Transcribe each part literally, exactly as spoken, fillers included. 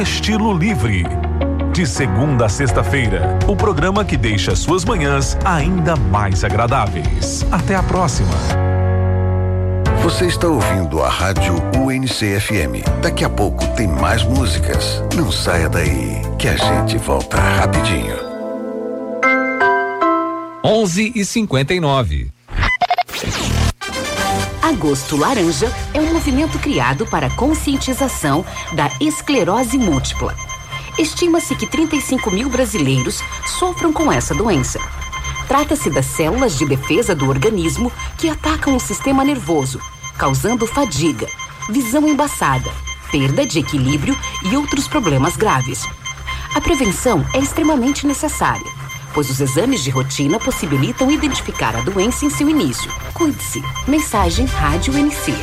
Estilo Livre. De segunda a sexta-feira, o programa que deixa suas manhãs ainda mais agradáveis. Até a próxima. Você está ouvindo a Rádio U N C F M. Daqui a pouco tem mais músicas. Não saia daí, que a gente volta rapidinho. onze e cinquenta e nove. Agosto Laranja é um movimento criado para a conscientização da esclerose múltipla. Estima-se que trinta e cinco mil brasileiros sofram com essa doença. Trata-se das células de defesa do organismo que atacam o sistema nervoso, causando fadiga, visão embaçada, perda de equilíbrio e outros problemas graves. A prevenção é extremamente necessária, pois os exames de rotina possibilitam identificar a doença em seu início. Cuide-se. Mensagem Rádio U N C.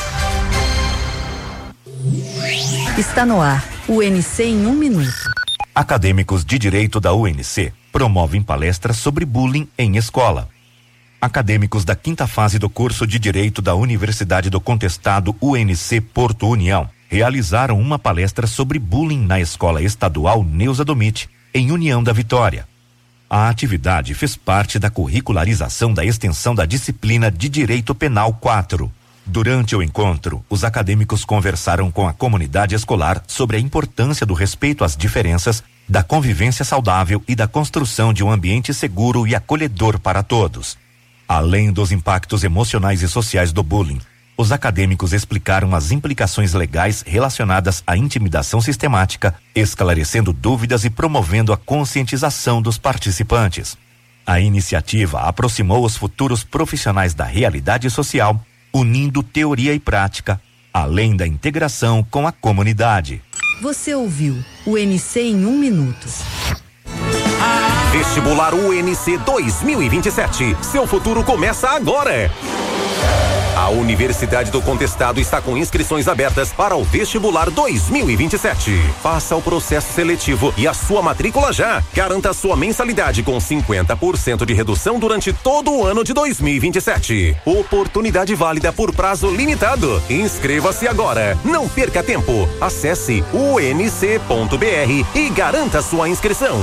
Está no ar, U N C em um minuto. Acadêmicos de Direito da U N C promovem palestras sobre bullying em escola. Acadêmicos da quinta fase do curso de Direito da Universidade do Contestado U N C Porto União realizaram uma palestra sobre bullying na Escola Estadual Neuza Domit, em União da Vitória. A atividade fez parte da curricularização da extensão da disciplina de Direito Penal quatro. Durante o encontro, os acadêmicos conversaram com a comunidade escolar sobre a importância do respeito às diferenças, da convivência saudável e da construção de um ambiente seguro e acolhedor para todos. Além dos impactos emocionais e sociais do bullying, os acadêmicos explicaram as implicações legais relacionadas à intimidação sistemática, esclarecendo dúvidas e promovendo a conscientização dos participantes. A iniciativa aproximou os futuros profissionais da realidade social, unindo teoria e prática, além da integração com a comunidade. Você ouviu o U N C em um minuto. Vestibular U N C dois mil e vinte e sete. Seu futuro começa agora. A Universidade do Contestado está com inscrições abertas para o Vestibular dois mil e vinte e sete. Faça o processo seletivo e a sua matrícula já. Garanta sua mensalidade com cinquenta por cento de redução durante todo o ano de dois mil e vinte e sete. Oportunidade válida por prazo limitado. Inscreva-se agora. Não perca tempo. Acesse u n c ponto b r e garanta sua inscrição.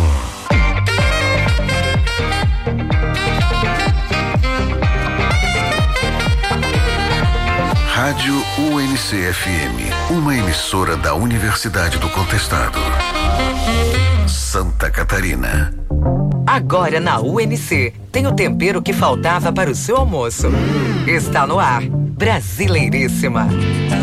Rádio U N C F M, uma emissora da Universidade do Contestado. Santa Catarina. Agora na U N C, tem o tempero que faltava para o seu almoço. Está no ar, Brasileiríssima.